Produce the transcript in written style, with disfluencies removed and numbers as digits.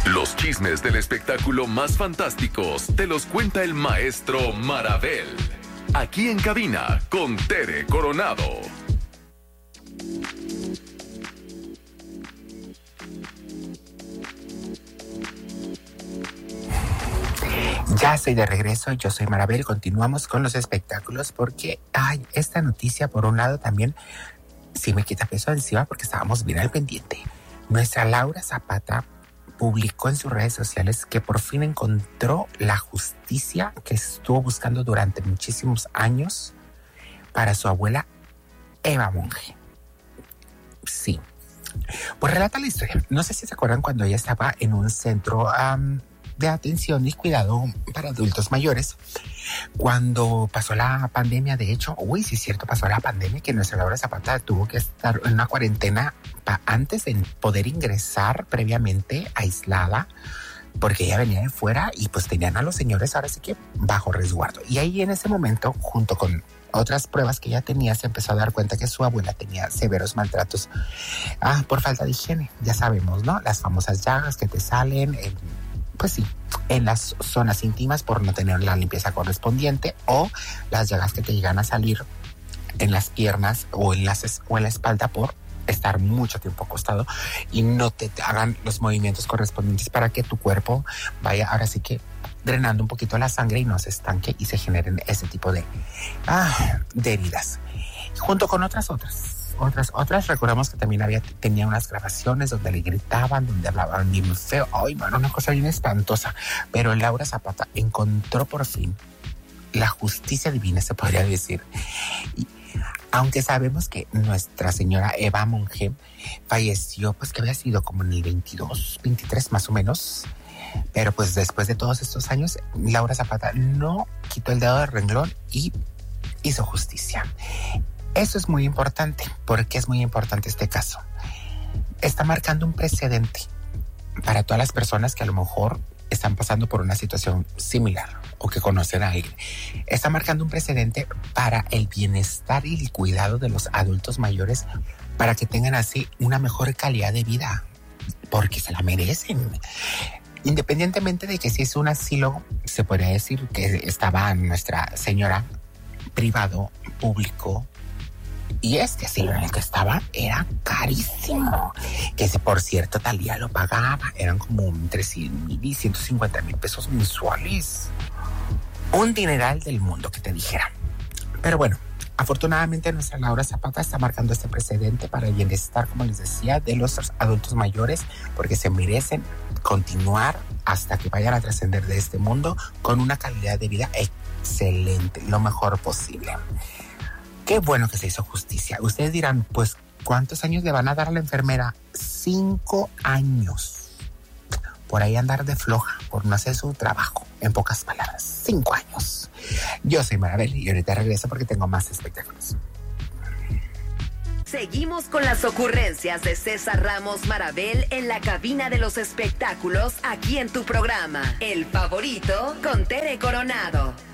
Los chismes del espectáculo más fantásticos te los cuenta el maestro Marabel. Aquí en cabina con Tere Coronado. Ya estoy de regreso, yo soy Marabel, continuamos con los espectáculos porque, esta noticia por un lado también sí me quita peso de encima porque estábamos bien al pendiente. Nuestra Laura Zapata publicó en sus redes sociales que por fin encontró la justicia que estuvo buscando durante muchísimos años para su abuela Eva Monge. Sí, pues relata la historia. No sé si se acuerdan cuando ella estaba en un centro de atención y cuidado para adultos mayores. Cuando pasó la pandemia, de hecho, sí es cierto, pasó la pandemia que nuestra Laura Zapata tuvo que estar en una cuarentena antes de poder ingresar previamente aislada, porque ella venía de fuera y pues tenían a los señores ahora sí que bajo resguardo. Y ahí en ese momento, junto con otras pruebas que ella tenía, se empezó a dar cuenta que su abuela tenía severos maltratos por falta de higiene. Ya sabemos, ¿no? Las famosas llagas que te salen pues sí, en las zonas íntimas por no tener la limpieza correspondiente, o las llagas que te llegan a salir en las piernas o en la espalda por estar mucho tiempo acostado y no te hagan los movimientos correspondientes para que tu cuerpo vaya ahora sí que drenando un poquito la sangre y no se estanque y se generen ese tipo de heridas. Junto con otras, recordamos que también tenía unas grabaciones donde le gritaban, donde hablaban bien feo. Una cosa bien espantosa. Pero Laura Zapata encontró por fin la justicia divina, se podría decir. Y aunque sabemos que nuestra señora Eva Monge falleció, pues que había sido como en el 22, 23 más o menos. Pero pues después de todos estos años, Laura Zapata no quitó el dedo del renglón y hizo justicia. Eso es muy importante. ¿Por qué es muy importante este caso? Está marcando un precedente para todas las personas que a lo mejor están pasando por una situación similar o que conocen a alguien. Está marcando un precedente para el bienestar y el cuidado de los adultos mayores para que tengan así una mejor calidad de vida, porque se la merecen. Independientemente de que si es un asilo, se podría decir que estaba nuestra señora privado, público, y este asilo en el que estaba era carísimo. Que por cierto, Talía lo pagaba. Eran como entre 100,000 y 150,000 pesos mensuales. Un dineral del mundo, que te dijera. Pero bueno, afortunadamente nuestra Laura Zapata está marcando este precedente para el bienestar, como les decía, de los adultos mayores, porque se merecen continuar hasta que vayan a trascender de este mundo con una calidad de vida excelente, lo mejor posible. Qué bueno que se hizo justicia. Ustedes dirán, pues, ¿cuántos años le van a dar a la enfermera? 5 años. Por ahí andar de floja, por no hacer su trabajo. En pocas palabras, 5 años. Yo soy Marabel y ahorita regreso porque tengo más espectáculos. Seguimos con las ocurrencias de César Ramos Marabel en la cabina de los espectáculos aquí en tu programa. El Favorito con Tere Coronado.